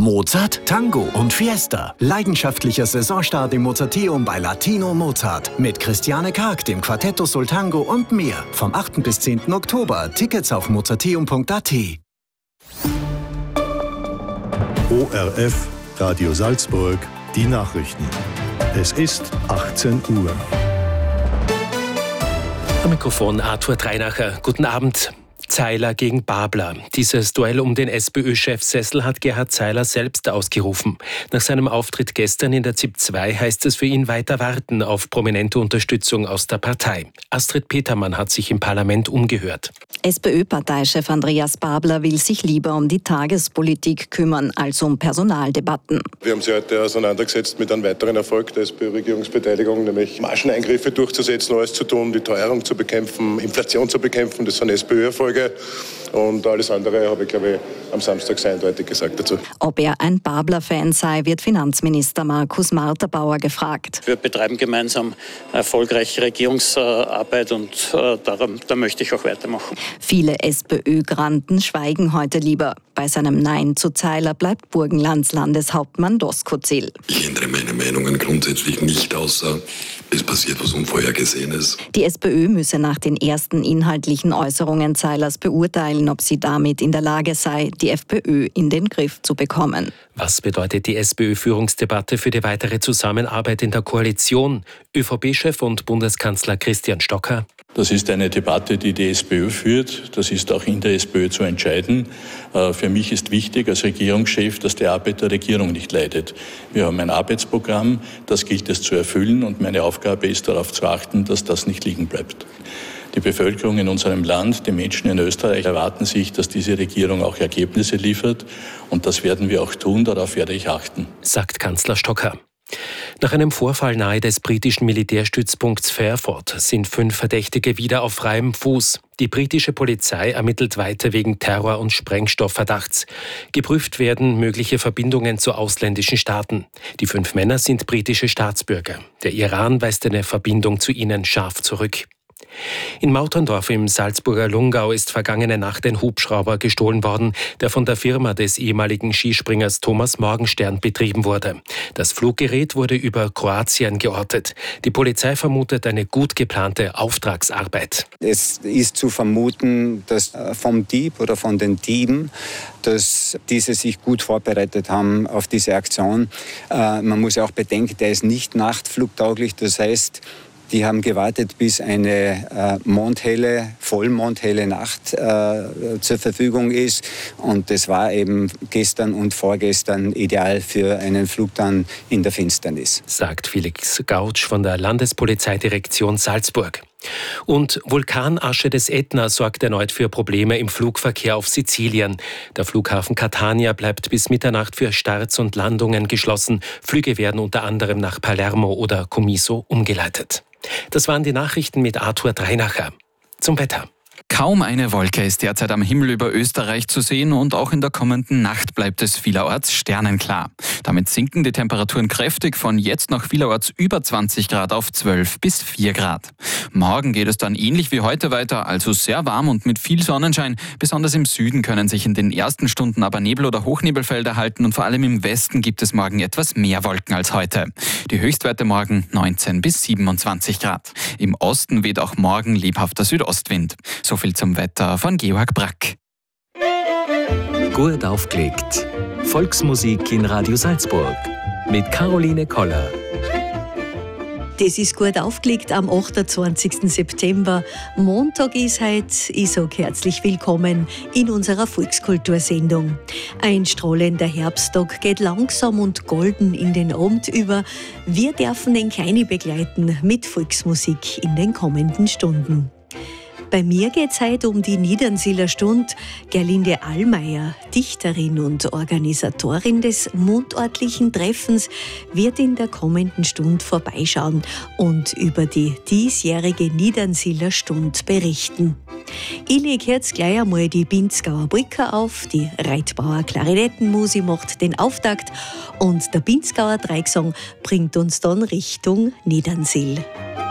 Mozart, Tango und Fiesta. Leidenschaftlicher Saisonstart im Mozarteum bei Latino Mozart. Mit Christiane Karg, dem Quartetto Sul Tango und mehr. Vom 8. bis 10. Oktober. Tickets auf mozarteum.at. ORF, Radio Salzburg, die Nachrichten. Es ist 18 Uhr. Am Mikrofon Arthur Dreinacher. Guten Abend. Zeiler gegen Babler. Dieses Duell um den SPÖ-Chefsessel hat Gerhard Zeiler selbst ausgerufen. Nach seinem Auftritt gestern in der ZIP 2 heißt es für ihn weiter warten auf prominente Unterstützung aus der Partei. Astrid Petermann hat sich im Parlament umgehört. SPÖ-Parteichef Andreas Babler will sich lieber um die Tagespolitik kümmern als um Personaldebatten. Wir haben sie heute auseinandergesetzt mit einem weiteren Erfolg der SPÖ-Regierungsbeteiligung, nämlich Margeneingriffe durchzusetzen, alles zu tun, die Teuerung zu bekämpfen, Inflation zu bekämpfen. Das sind SPÖ-Erfolge. Und alles andere habe ich, glaube ich, am Samstag sehr eindeutig gesagt dazu. Ob er ein Babler-Fan sei, wird Finanzminister Markus Marterbauer gefragt. Wir betreiben gemeinsam erfolgreiche Regierungsarbeit und da möchte ich auch weitermachen. Viele SPÖ-Granten schweigen heute lieber. Bei seinem Nein zu Zeiler bleibt Burgenlands Landeshauptmann Doskozil. Ich ändere meine Meinungen grundsätzlich nicht, außer es passiert was Unvorhergesehenes. Die SPÖ müsse nach den ersten inhaltlichen Äußerungen Zeilers beurteilen, ob sie damit in der Lage sei, die FPÖ in den Griff zu bekommen. Was bedeutet die SPÖ-Führungsdebatte für die weitere Zusammenarbeit in der Koalition? ÖVP-Chef und Bundeskanzler Christian Stocker. Das ist eine Debatte, die die SPÖ führt. Das ist auch in der SPÖ zu entscheiden. Für mich ist wichtig als Regierungschef, dass die Arbeit der Regierung nicht leidet. Wir haben ein Arbeitsprogramm, das gilt es zu erfüllen und meine Aufgabe ist, darauf zu achten, dass das nicht liegen bleibt. Die Bevölkerung in unserem Land, die Menschen in Österreich erwarten sich, dass diese Regierung auch Ergebnisse liefert und das werden wir auch tun, darauf werde ich achten. Sagt Kanzler Stocker. Nach einem Vorfall nahe des britischen Militärstützpunkts Fairford sind 5 Verdächtige wieder auf freiem Fuß. Die britische Polizei ermittelt weiter wegen Terror- und Sprengstoffverdachts. Geprüft werden mögliche Verbindungen zu ausländischen Staaten. Die 5 Männer sind britische Staatsbürger. Der Iran weist eine Verbindung zu ihnen scharf zurück. In Mauterndorf im Salzburger Lungau ist vergangene Nacht ein Hubschrauber gestohlen worden, der von der Firma des ehemaligen Skispringers Thomas Morgenstern betrieben wurde. Das Fluggerät wurde über Kroatien geortet. Die Polizei vermutet eine gut geplante Auftragsarbeit. Es ist zu vermuten, dass vom Dieb oder von den Dieben, dass diese sich gut vorbereitet haben auf diese Aktion. Man muss ja auch bedenken, der ist nicht nachtflugtauglich, das heißt, die haben gewartet, bis eine vollmondhelle Nacht zur Verfügung ist. Und das war eben gestern und vorgestern ideal für einen Flug dann in der Finsternis. Sagt Felix Gautsch von der Landespolizeidirektion Salzburg. Und Vulkanasche des Ätna sorgt erneut für Probleme im Flugverkehr auf Sizilien. Der Flughafen Catania bleibt bis Mitternacht für Starts und Landungen geschlossen. Flüge werden unter anderem nach Palermo oder Comiso umgeleitet. Das waren die Nachrichten mit Arthur Dreinacher. Zum Wetter. Kaum eine Wolke ist derzeit am Himmel über Österreich zu sehen und auch in der kommenden Nacht bleibt es vielerorts sternenklar. Damit sinken die Temperaturen kräftig von jetzt noch vielerorts über 20 Grad auf 12 bis 4 Grad. Morgen geht es dann ähnlich wie heute weiter, also sehr warm und mit viel Sonnenschein. Besonders im Süden können sich in den ersten Stunden aber Nebel- oder Hochnebelfelder halten und vor allem im Westen gibt es morgen etwas mehr Wolken als heute. Die Höchstwerte morgen 19 bis 27 Grad. Im Osten weht auch morgen lebhafter Südostwind. So viel zum Wetter von Georg Brack. Gut aufgelegt. Volksmusik in Radio Salzburg. Mit Caroline Koller. Das ist gut aufgelegt am 28. September. Montag ist heute. Ich sage herzlich willkommen in unserer Volkskultursendung. Ein strahlender Herbsttag geht langsam und golden in den Abend über. Wir dürfen den Kleine begleiten mit Volksmusik in den kommenden Stunden. Bei mir geht es heute um die Niedernsiler Stund. Gerlinde Allmeier, Dichterin und Organisatorin des mundortlichen Treffens, wird in der kommenden Stunde vorbeischauen und über die diesjährige Niedernsiler Stund berichten. Ich lege jetzt gleich einmal die Pinzgauer Brücke auf, die Reitbauer Klarinettenmusik macht den Auftakt und der Pinzgauer Dreigesang bringt uns dann Richtung Niedernsil.